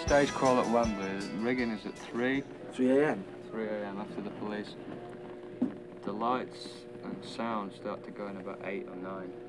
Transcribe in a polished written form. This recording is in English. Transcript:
stage crawl at Wembley. Rigging is at 3. 3 a.m. 3 a.m. after the police. The lights and sound start to go in about 8 or 9.